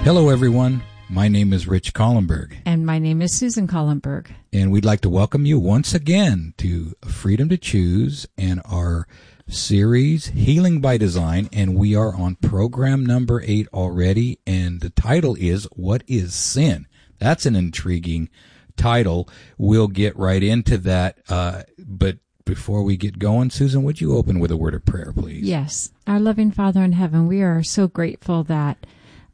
Hello, everyone. My name is Rich Collenberg. And my name is Susan Collenberg. And we'd like to welcome you once again to Freedom to Choose and our series, Healing by Design. And we are on program number 8 already. And the title is, What is Sin? That's an intriguing title. We'll get right into that. But before we get going, Susan, would you open with a word of prayer, please? Yes. Our loving Father in heaven, we are so grateful that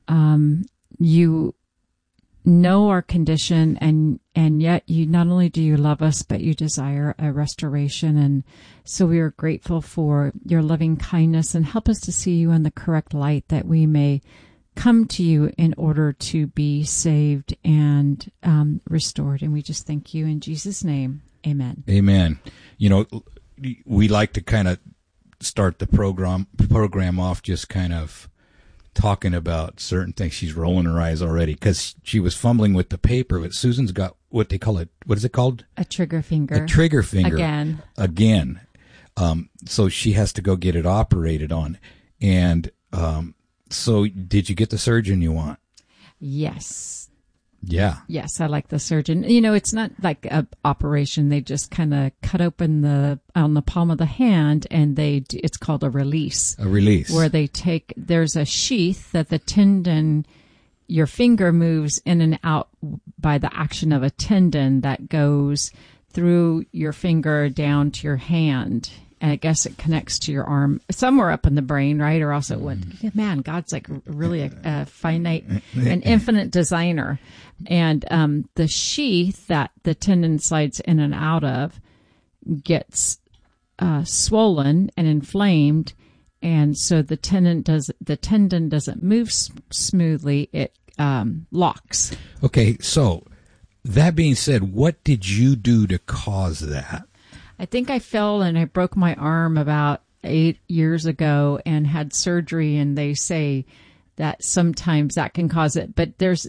you know our condition, and yet you not only do you love us, but you desire a restoration. And so we are grateful for your loving kindness, and help us to see you in the correct light, that we may come to you in order to be saved and restored. And we just thank you in Jesus' name. Amen. Amen. You know, we like to kind of start the program off just kind of talking about certain things. She's rolling her eyes already because she was fumbling with the paper, but Susan's got what they call it. What is it called? A trigger finger. A trigger finger. Again. So she has to go get it operated on. And so did you get the surgeon you want? Yes. Yeah. Yes, I like the surgeon. You know, it's not like an operation. They just kind of cut open on the palm of the hand, and it's called a release. A release. Where there's a sheath that the tendon, your finger moves in and out by the action of a tendon that goes through your finger down to your hand. And I guess it connects to your arm somewhere up in the brain, right? Or also, man, God's like really a finite and infinite designer. And the sheath that the tendon slides in and out of gets swollen and inflamed, and so the tendon doesn't move smoothly. It locks. Okay, so that being said, what did you do to cause that? I think I fell and I broke my arm about 8 years ago and had surgery, and they say that sometimes that can cause it. But there's,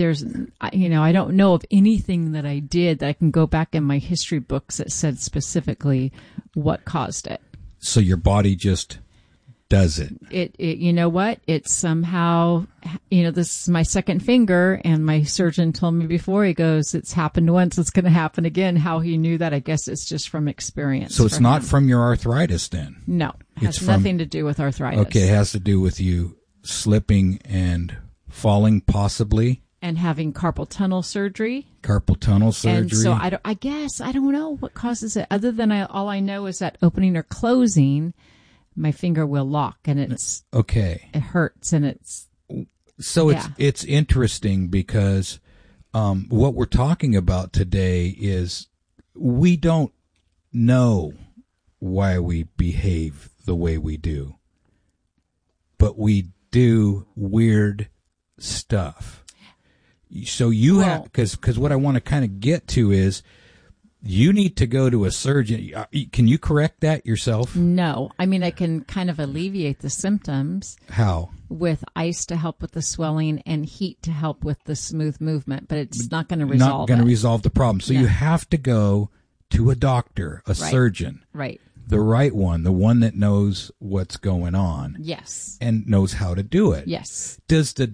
I don't know of anything that I did that I can go back in my history books that said specifically what caused it. So your body just does it. It you know what? It's somehow, this is my second finger, and my surgeon told me before, he goes, it's happened once, it's going to happen again. How he knew that, I guess it's just from experience. So it's not from your arthritis then? No, it has nothing to do with arthritis. Okay, it has to do with you slipping and falling possibly. And having carpal tunnel surgery. And so I don't know what causes it, other than all I know is that opening or closing, my finger will lock, and it's okay. It hurts, and it's so it's interesting because what we're talking about today is we don't know why we behave the way we do, but we do weird stuff. So you have, because what I want to kind of get to is, you need to go to a surgeon. Can you correct that yourself? No. I mean, I can kind of alleviate the symptoms. How? With ice to help with the swelling and heat to help with the smooth movement, but it's not going to resolve it. Not going to resolve the problem. So you have to go to a doctor, a surgeon. Right. The right one, the one that knows what's going on. Yes. And knows how to do it. Yes. Does the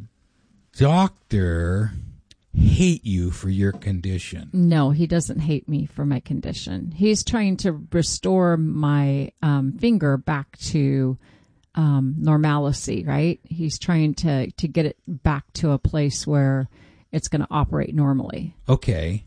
doctor hate you for your condition? No, he doesn't hate me for my condition. He's trying to restore my finger back to normalcy, right? He's trying to get it back to a place where it's going to operate normally. Okay.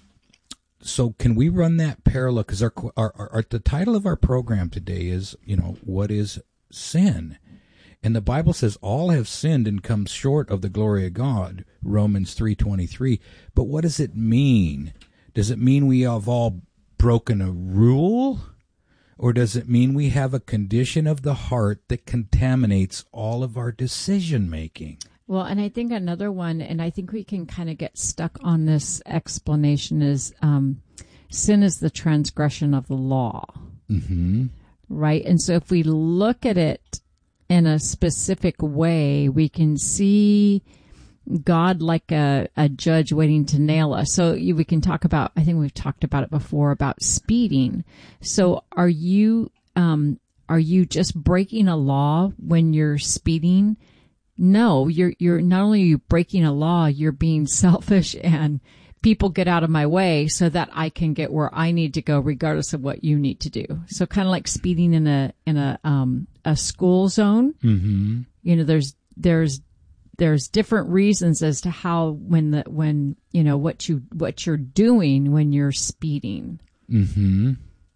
So can we run that parallel? Because our the title of our program today is, what is sin? And the Bible says all have sinned and come short of the glory of God, Romans 3:23. But what does it mean? Does it mean we have all broken a rule? Or does it mean we have a condition of the heart that contaminates all of our decision making? Well, and I think another one, and I think we can kind of get stuck on this explanation, is sin is the transgression of the law. Mm-hmm. Right? And so if we look at it in a specific way, we can see God like a judge waiting to nail us. So we can talk about, I think we've talked about it before, about speeding. So are you just breaking a law when you're speeding? no, you're not only are you breaking a law, you're being selfish, and people get out of my way so that I can get where I need to go, regardless of what you need to do. So kind of like speeding in a school zone. Mm-hmm. You know, there's different reasons as to how when you know what you're doing when you're speeding. Mm-hmm.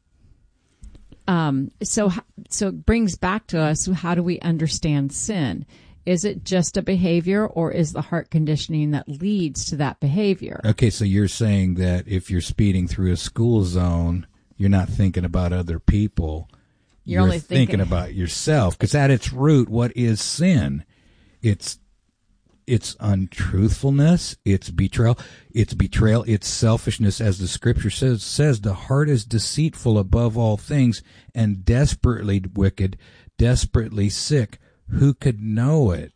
So it brings back to us, how do we understand sin? Is it just a behavior, or is the heart conditioning that leads to that behavior? Okay, so you're saying that if you're speeding through a school zone, you're not thinking about other people. You're only thinking about yourself. Because at its root, what is sin? It's untruthfulness, it's betrayal, it's selfishness. As the scripture says, the heart is deceitful above all things and desperately wicked, desperately sick. Who could know it?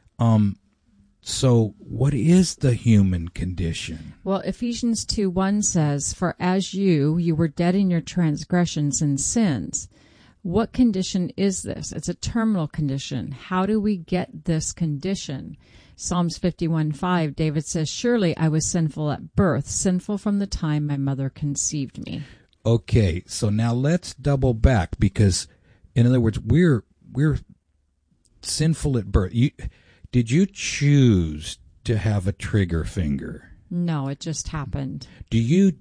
So what is the human condition? Well, Ephesians 2:1 says, "For as you were dead in your transgressions and sins." What condition is this? It's a terminal condition. How do we get this condition? Psalms 51:5, David says, "Surely I was sinful at birth, sinful from the time my mother conceived me." Okay, so now let's double back, because, in other words, we're sinful at birth. Did you choose to have a trigger finger? No, it just happened. Do you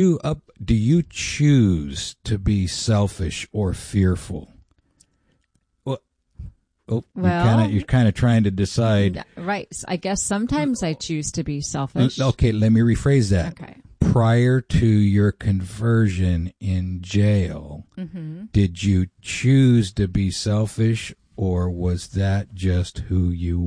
choose to be selfish or fearful? Well, you're kind of trying to decide. Right. I guess sometimes I choose to be selfish. Okay, let me rephrase that. Okay. Prior to your conversion in jail, did you choose to be selfish, or was that just who you